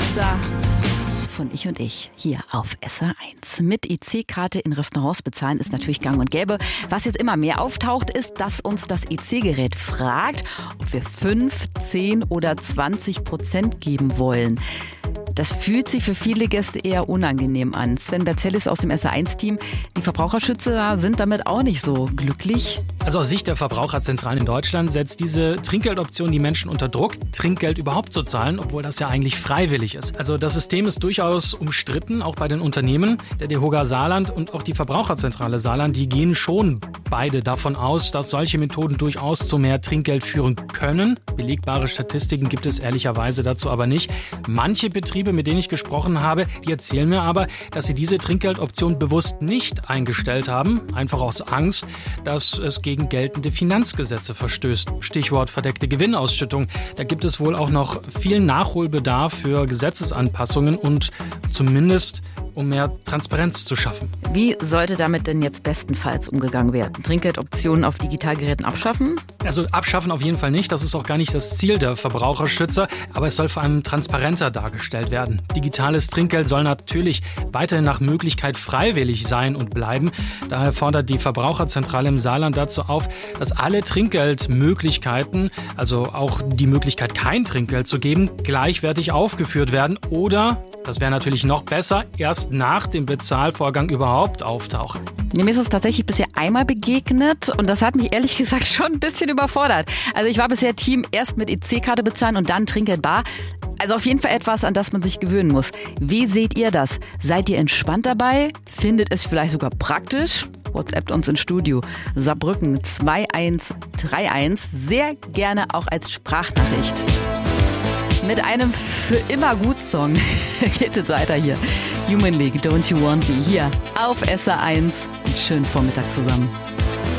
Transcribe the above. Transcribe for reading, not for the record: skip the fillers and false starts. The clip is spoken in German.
Gangster von Ich und Ich hier auf SR1. Mit EC-Karte in Restaurants bezahlen ist natürlich gang und gäbe. Was jetzt immer mehr auftaucht, ist, dass uns das EC-Gerät fragt, ob wir 5, 10 oder 20% geben wollen. Das fühlt sich für viele Gäste eher unangenehm an. Sven Berzellis aus dem SR1-Team. Die Verbraucherschützer sind damit auch nicht so glücklich. Also aus Sicht der Verbraucherzentralen in Deutschland setzt diese Trinkgeldoption die Menschen unter Druck, Trinkgeld überhaupt zu zahlen, obwohl das ja eigentlich freiwillig ist. Also das System ist durchaus umstritten, auch bei den Unternehmen. Der DEHOGA Saarland und auch die Verbraucherzentrale Saarland, die gehen schon beide davon aus, dass solche Methoden durchaus zu mehr Trinkgeld führen können. Belegbare Statistiken gibt es ehrlicherweise dazu aber nicht. Manche Betriebe, mit denen ich gesprochen habe, die erzählen mir aber, dass sie diese Trinkgeldoption bewusst nicht eingestellt haben, einfach aus Angst, dass es gegen geltende Finanzgesetze verstößt. Stichwort verdeckte Gewinnausschüttung. Da gibt es wohl auch noch viel Nachholbedarf für Gesetzesanpassungen und zumindest um mehr Transparenz zu schaffen. Wie sollte damit denn jetzt bestenfalls umgegangen werden? Trinkgeldoptionen auf Digitalgeräten abschaffen? Also abschaffen auf jeden Fall nicht. Das ist auch gar nicht das Ziel der Verbraucherschützer. Aber es soll vor allem transparenter dargestellt werden. Digitales Trinkgeld soll natürlich weiterhin nach Möglichkeit freiwillig sein und bleiben. Daher fordert die Verbraucherzentrale im Saarland dazu auf, dass alle Trinkgeldmöglichkeiten, also auch die Möglichkeit, kein Trinkgeld zu geben, gleichwertig aufgeführt werden oder, das wäre natürlich noch besser, erst nach dem Bezahlvorgang überhaupt auftauchen. Ja, mir ist es tatsächlich bisher einmal begegnet und das hat mich ehrlich gesagt schon ein bisschen überfordert. Also ich war bisher Team erst mit EC-Karte bezahlen und dann Trinkgeld bar. Also auf jeden Fall etwas, an das man sich gewöhnen muss. Wie seht ihr das? Seid ihr entspannt dabei? Findet es vielleicht sogar praktisch? WhatsAppt uns ins Studio. Saarbrücken 2131. Sehr gerne auch als Sprachnachricht. Mit einem für immer gut Song geht es weiter hier. Human League, Don't You Want Me hier auf SR1. Einen schönen Vormittag zusammen.